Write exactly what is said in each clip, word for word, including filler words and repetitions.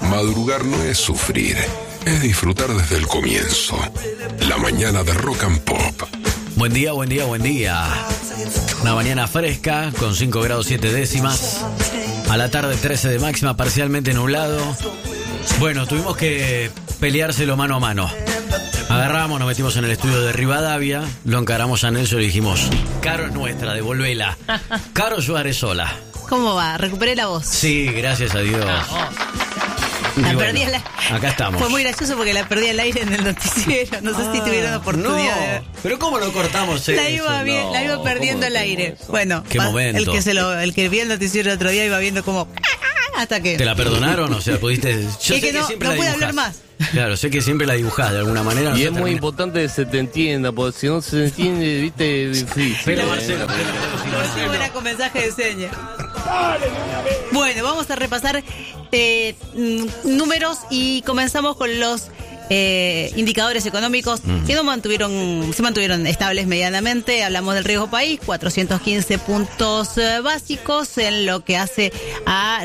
Madrugar no es sufrir, es disfrutar desde el comienzo. La mañana de Rock and Pop. Buen día, buen día, buen día. Una mañana fresca con cinco grados siete décimas. A la tarde trece de máxima, parcialmente nublado. Bueno, tuvimos que peleárselo mano a mano. Agarramos, nos metimos en el estudio de Rivadavia, lo encaramos a Nelson y dijimos: Caro es nuestra, devolvela. Caro Suárez sola. ¿Cómo va? Recuperé la voz. Sí, gracias a Dios. La Y perdí bueno, al acá estamos. Fue muy gracioso porque la perdí al aire en el noticiero. No sé Ah, si tuvieron oportunidad no. de ver. Pero ¿cómo lo cortamos La eso? iba, bien, No, la iba perdiendo ¿cómo al aire. eso? Bueno, Qué pa- momento. el que se lo, el que vio el noticiero el otro día iba viendo como hasta que ¿Te la perdonaron? O sea, pudiste... Yo Es sé que no- siempre no la puede dibujás. hablar más. Claro, sé que siempre la dibujás de alguna manera. no Y se es muy termina. importante que se te entienda, porque si no se entiende, viste, difícil. Pero ¿eh? Marcelo, pero- Lo hacemos era con mensaje de señas. Bueno, vamos a repasar eh, mm, números y comenzamos con los eh, indicadores económicos que no mantuvieron, se mantuvieron estables medianamente. Hablamos del riesgo país, cuatrocientos quince puntos eh, básicos en lo que hace a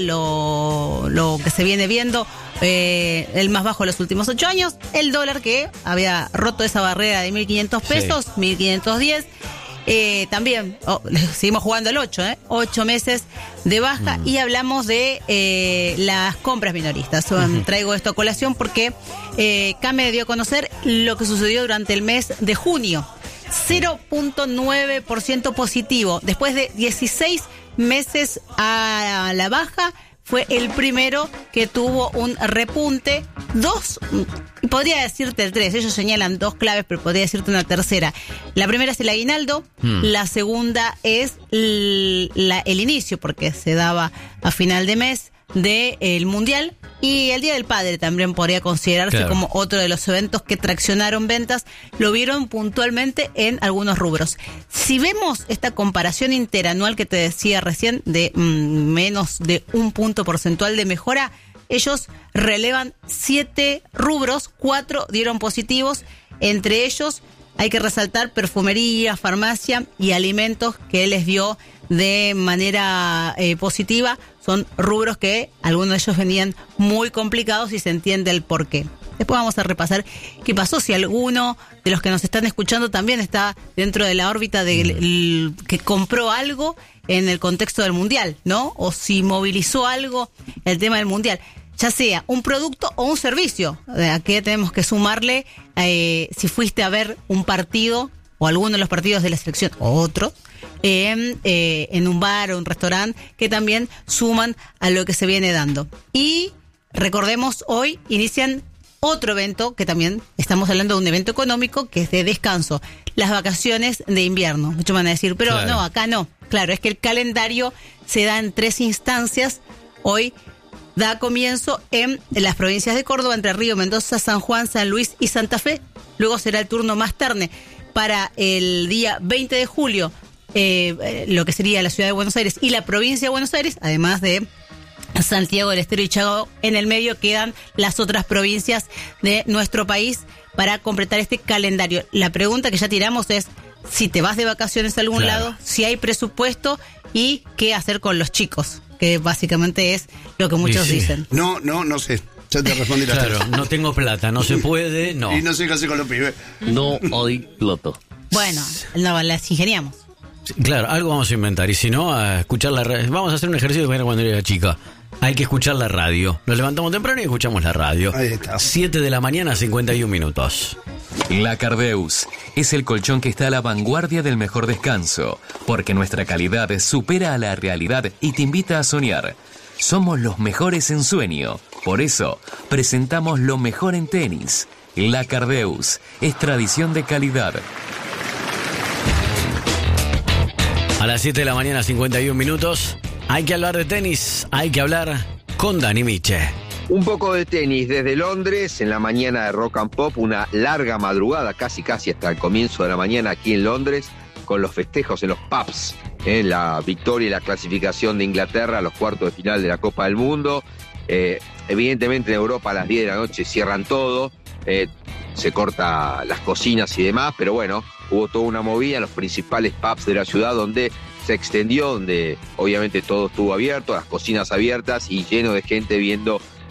lo, lo que se viene viendo. Eh, el más bajo de los últimos ocho años. El dólar que había roto esa barrera de mil quinientos pesos, Sí. mil quinientos diez. Eh, también, oh, seguimos jugando al ocho, ¿eh? ocho meses de baja mm. y hablamos de eh, las compras minoristas. Uh-huh. Traigo esto a colación porque eh, Came dio a conocer lo que sucedió durante el mes de junio. cero punto nueve por ciento positivo. Después de dieciséis meses a la baja, fue el primero que tuvo un repunte. Dos, podría decirte el tres, ellos señalan dos claves, pero podría decirte una tercera. La primera es el aguinaldo, hmm. la segunda es el, la, el inicio, porque se daba a final de mes del Mundial, y el Día del Padre también podría considerarse claro. como otro de los eventos que traccionaron ventas. Lo vieron puntualmente en algunos rubros. Si vemos esta comparación interanual que te decía recién de mmm, menos de un punto porcentual de mejora, ellos relevan siete rubros, cuatro dieron positivos. Entre ellos hay que resaltar perfumería, farmacia y alimentos, que les dio de manera eh, positiva. Son rubros que algunos de ellos venían muy complicados y se entiende el porqué. Después vamos a repasar qué pasó, si alguno de los que nos están escuchando también está dentro de la órbita de el, que compró algo en el contexto del Mundial, ¿no? O si movilizó algo el tema del Mundial. Ya sea un producto o un servicio. ¿A qué tenemos que sumarle? Eh, si fuiste a ver un partido o alguno de los partidos de la selección o otro, eh, eh, en un bar o un restaurante, que también suman a lo que se viene dando. Y recordemos, hoy inician otro evento, que también estamos hablando de un evento económico, que es de descanso, las vacaciones de invierno. Muchos van a decir, pero claro. no, acá no. Claro, es que el calendario se da en tres instancias. Hoy da comienzo en las provincias de Córdoba, Entre Ríos, Mendoza, San Juan, San Luis y Santa Fe. Luego será el turno más tarde para el día veinte de julio, eh, lo que sería la ciudad de Buenos Aires y la provincia de Buenos Aires, además de Santiago del Estero y Chaco. En el medio quedan las otras provincias de nuestro país para completar este calendario. La pregunta que ya tiramos es si te vas de vacaciones a algún claro. lado, si hay presupuesto y qué hacer con los chicos, que básicamente es lo que muchos sí. dicen. No, no, no sé. Ya te respondí la Claro, no tengo plata, no se puede, no. Y no sé qué hacer con los pibes. No hay plata. Bueno, no, las ingeniamos. Sí, claro, algo vamos a inventar. Y si no, a escuchar la radio. Vamos a hacer un ejercicio que era cuando era chica. Hay que escuchar la radio. Nos levantamos temprano y escuchamos la radio. Ahí está. siete de la mañana, cincuenta y un minutos. La Cardeus es el colchón que está a la vanguardia del mejor descanso, porque nuestra calidad supera a la realidad y te invita a soñar. Somos los mejores en sueño, por eso presentamos lo mejor en tenis. La Cardeus es tradición de calidad. A las siete de la mañana, cincuenta y un minutos. Hay que hablar de tenis, hay que hablar con Dani Miche. Un poco de tenis desde Londres, en la mañana de Rock and Pop, una larga madrugada, casi casi hasta el comienzo de la mañana aquí en Londres, con los festejos en los pubs, en la victoria y la clasificación de Inglaterra a los cuartos de final de la Copa del Mundo. Eh, evidentemente en Europa a las diez de la noche cierran todo, eh, se corta las cocinas y demás, pero bueno, hubo toda una movida en los principales pubs de la ciudad donde se extendió, donde obviamente todo estuvo abierto, las cocinas abiertas y lleno de gente viendo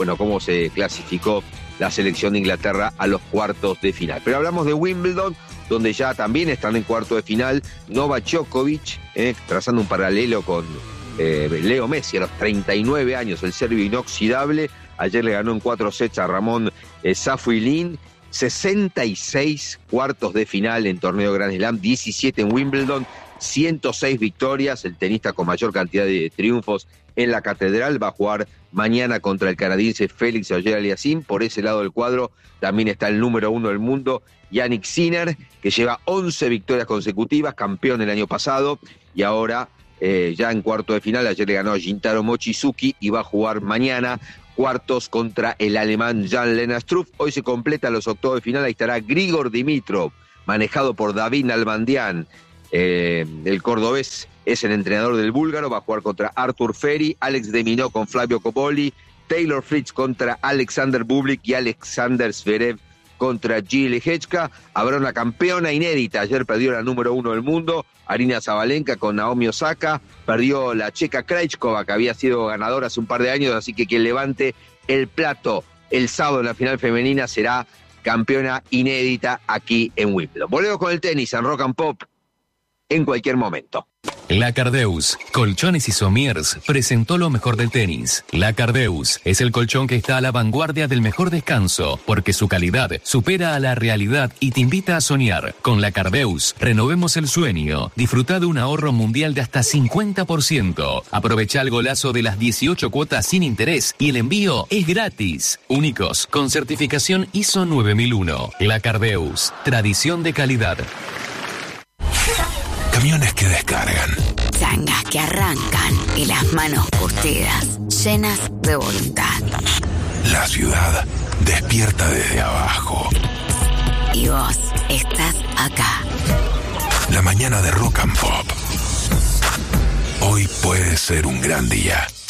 bueno, cómo se clasificó la selección de Inglaterra a los cuartos de final. Pero hablamos de Wimbledon, donde ya también están en cuarto de final Novak Djokovic, eh, trazando un paralelo con eh, Leo Messi a los treinta y nueve años, el serbio inoxidable. Ayer le ganó en cuatro sets a Ramón eh, Safuilin. sesenta y seis cuartos de final en torneo Grand Slam, diecisiete en Wimbledon, ciento seis victorias, el tenista con mayor cantidad de triunfos en la catedral. Va a jugar mañana contra el canadiense Félix Auger-Aliassime. Por ese lado del cuadro también está el número uno del mundo, Jannik Sinner, que lleva once victorias consecutivas, campeón el año pasado, y ahora eh, ya en cuarto de final. Ayer le ganó a Shintaro Mochizuki y va a jugar mañana cuartos contra el alemán Jan-Lennart Struff. Hoy se completan los octavos de final, ahí estará Grigor Dimitrov, manejado por David Nalbandian. Eh, el cordobés es el entrenador del búlgaro, va a jugar contra Artur Feri, Alex de Minaur con Flavio Cobolli, Taylor Fritz contra Alexander Bublik y Alexander Zverev contra Gilles Lehechka. Habrá una campeona inédita, ayer perdió la número uno del mundo, Aryna Sabalenka con Naomi Osaka, perdió la checa Krejcikova, que había sido ganadora hace un par de años, así que quien levante el plato el sábado en la final femenina será campeona inédita aquí en Wimbledon. Volvemos con el tenis en Rock and Pop en cualquier momento. La Cardeus, Colchones y Somiers, presentó lo mejor del tenis. La Cardeus es el colchón que está a la vanguardia del mejor descanso, porque su calidad supera a la realidad y te invita a soñar. Con La Cardeus, renovemos el sueño. Disfruta de un ahorro mundial de hasta cincuenta por ciento. Aprovecha el golazo de las dieciocho cuotas sin interés y el envío es gratis. Únicos, con certificación I S O nueve mil uno. La Cardeus, tradición de calidad. Camiones que descargan. Changas que arrancan y las manos posteras, llenas de voluntad. La ciudad despierta desde abajo. Y vos estás acá. La mañana de Rock and Pop. Hoy puede ser un gran día.